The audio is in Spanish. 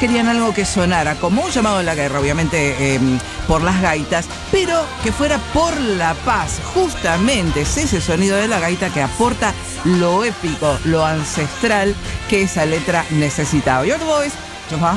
querían algo que sonara como un llamado a la guerra, obviamente por las gaitas, pero que fuera por la paz. Justamente es ese sonido de la gaita que aporta lo épico, lo ancestral que esa letra necesitaba. Your Voice,